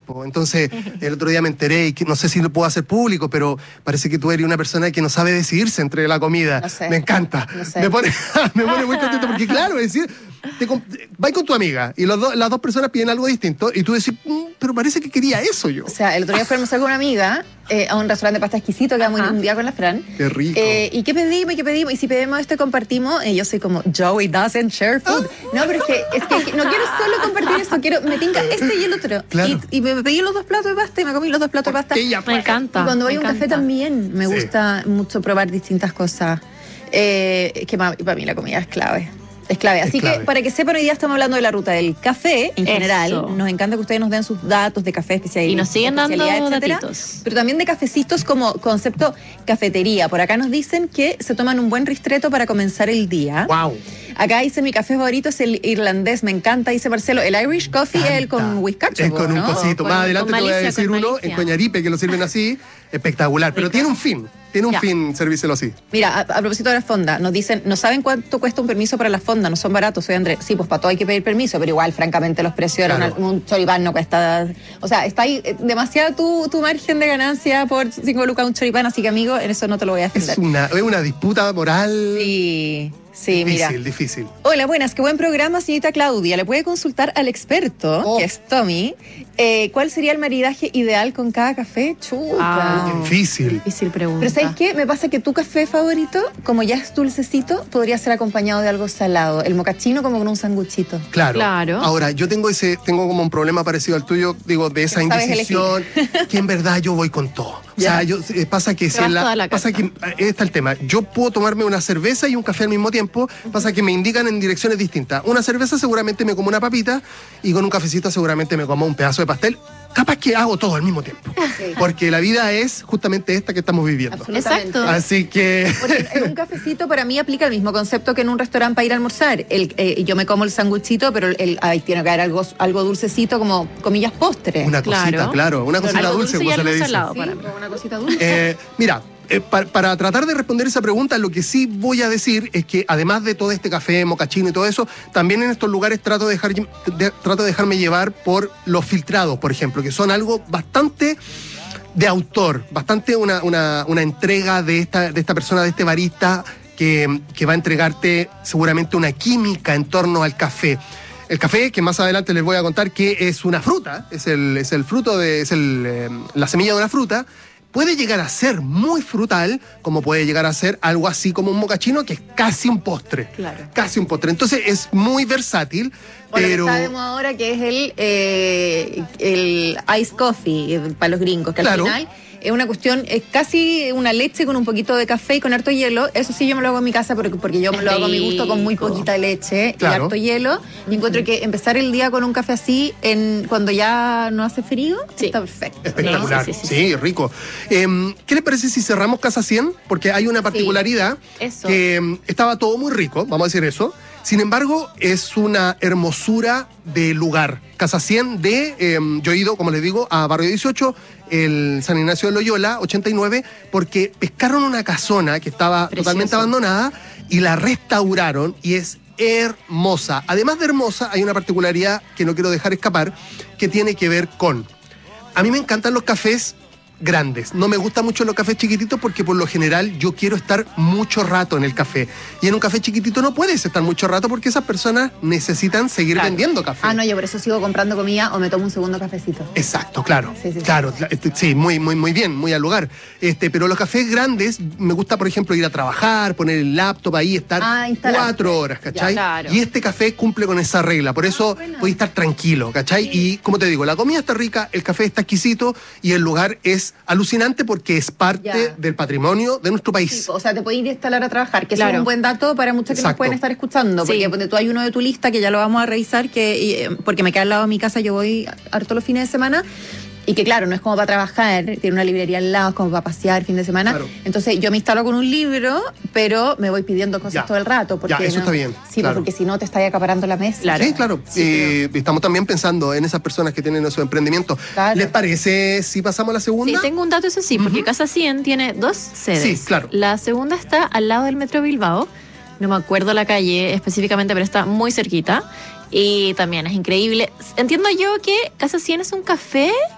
po. Entonces, el otro día me enteré, y que no sé si lo puedo hacer público, pero parece que tú eres una persona que no sabe decidirse entre la comida. No sé. Me encanta. No sé. Me pone muy contento porque, claro, es decir, vas con tu amiga y las dos personas piden algo distinto y tú decís, pero parece que quería eso yo. O sea, el otro día fuimos con una amiga a un restaurante de pasta exquisito que vamos un día con la Fran. Qué rico. ¿Y qué pedimos? Y si pedimos esto y compartimos, yo soy como, Joey doesn't share food. No, pero es que no quiero solo compartir esto, me tinca este y el otro. Claro. Y me pedí los 2 platos de pasta y me comí los 2 platos de pasta. Me encanta. Y cuando voy a un me café encanta. también me gusta mucho probar distintas cosas. Que para mí la comida es clave. Es clave. Así que, para que sepan, hoy día estamos hablando de la ruta del café en general. Eso. Nos encanta que ustedes nos den sus datos de café especial. Y nos siguen dando etcétera, datitos. pero también de cafecitos como concepto cafetería. Por acá nos dicen que se toman un buen ristretto para comenzar el día. Wow. Acá dice, mi café favorito es el irlandés, me encanta, dice Marcelo. El Irish Coffee es el con whiskacho, Es con un ¿no? cosito. Con- Más adelante con te voy a malicia, decir con uno malicia. en Coñaripe que lo sirven así. Espectacular. Pero tiene un fin. Tiene un Ya. fin servírselo así. Mira, a propósito de la fonda, nos dicen, no saben cuánto cuesta un permiso para la fonda, no son baratos, soy Andrés. Sí, pues para todo hay que pedir permiso, pero igual, francamente, los precios Claro. eran un choripán no cuesta. O sea, está ahí demasiado tu margen de ganancia por 5 lucas un choripán, así que, amigo, en eso no te lo voy a defender. Es una disputa moral Sí, mira. difícil. Hola, buenas, qué buen programa, señorita Claudia. ¿Le puede consultar al experto, que es Tommy, cuál sería el maridaje ideal con cada café? Chuta. Ah. Difícil. Difícil pregunta. Pero ¿sabes qué? Me pasa que tu café favorito, como ya es dulcecito, podría ser acompañado de algo salado. El mocachino como con un sanguchito. Claro. Claro. Ahora, yo tengo como un problema parecido al tuyo, digo, de esa Que sabes indecisión, que en verdad yo voy con todo. O Ya. sea, pasa que Te vas toda la pasa casa. que está el tema. Yo puedo tomarme una cerveza y un café al mismo tiempo, pasa que me indican en direcciones distintas. Una cerveza seguramente me como una papita y con un cafecito seguramente me como un pedazo de pastel. Capaz que hago todo al mismo tiempo. Sí. Porque la vida es justamente esta que estamos viviendo. Absolutamente. Exacto. Así que Porque en un cafecito para mí aplica el mismo concepto que en un restaurante para ir a almorzar. Yo me como el sanguchito, pero ahí tiene que haber algo dulcecito, como comillas postre. una cosita, Claro. claro, una cosita Algo dulce, dulce y como se algo le dice. salado. Sí, para mí. como una cosita dulce. Mira, para tratar de responder esa pregunta, lo que sí voy a decir es que además de todo este café, mocachino y todo eso, también en estos lugares trato de dejarme llevar por los filtrados, por ejemplo, que son algo bastante de autor, bastante una entrega de esta persona, de este barista, que va a entregarte seguramente una química en torno al café. El café, que más adelante les voy a contar que es una fruta, es el fruto la semilla de una fruta, puede llegar a ser muy frutal, como puede llegar a ser algo así como un mocachino, que es casi un postre. Claro. Casi un postre. Entonces es muy versátil, O lo pero... que sabemos ahora que es el ice coffee para los gringos, que Claro. al final es una cuestión, es casi una leche con un poquito de café y con harto hielo. Eso sí yo me lo hago en mi casa porque yo me lo hago a mi gusto con muy Rico. poquita leche Claro. y harto hielo. Y encuentro que empezar el día con un café así cuando ya no hace frío, Sí. está perfecto. Espectacular, Sí, sí, sí, sí, rico. ¿Qué les parece si cerramos Casa 100? Porque hay una particularidad Eso. que estaba todo muy rico, vamos a decir eso. Sin embargo, es una hermosura de lugar. Casa 100 yo he ido, como les digo, a Barrio 18, el San Ignacio de Loyola, 89, porque pescaron una casona que estaba Precioso. totalmente abandonada y la restauraron y es hermosa. Además de hermosa, hay una particularidad que no quiero dejar escapar, que tiene que ver con... A mí me encantan los cafés grandes. No me gustan mucho los cafés chiquititos porque por lo general yo quiero estar mucho rato en el café. Y en un café chiquitito no puedes estar mucho rato porque esas personas necesitan seguir Claro. vendiendo café. Ah, no, yo por eso sigo comprando comida o me tomo un segundo cafecito. Exacto, claro. Sí, sí, sí. Claro, sí, muy bien, muy al lugar. Pero los cafés grandes, me gusta, por ejemplo, ir a trabajar, poner el laptop ahí, estar Instalarte. 4 horas, ¿cachai? Ya, claro. Y este café cumple con esa regla. Por eso buena. puedes estar tranquilo, ¿cachai? Y como te digo, la comida está rica, el café está exquisito y el lugar es alucinante porque es parte Ya. del patrimonio de nuestro país. Sí, o sea, te puedes ir a instalar a trabajar, que eso Claro. es un buen dato para muchos que nos Exacto. pueden estar escuchando. Sí. Porque ponte tú hay uno de tu lista que ya lo vamos a revisar, porque me queda al lado de mi casa, yo voy harto los fines de semana. Y que claro, no es como para trabajar, tiene una librería al lado, es como para pasear fin de semana. Claro. Entonces yo me instalo con un libro, pero me voy pidiendo cosas Ya. todo el rato. Porque Ya, eso está bien, Sí, claro. porque si no te está acaparando la mesa. Claro. Sí, claro. Estamos también pensando en esas personas que tienen esos emprendimientos. Claro. ¿Les parece si pasamos a la Sí, segunda? tengo un dato, eso sí, porque Casa 100 tiene 2 sedes. Sí, claro. La segunda está al lado del Metro Bilbao. No me acuerdo la calle específicamente, pero está muy cerquita. Y también es increíble. Entiendo yo que Casa 100 es un café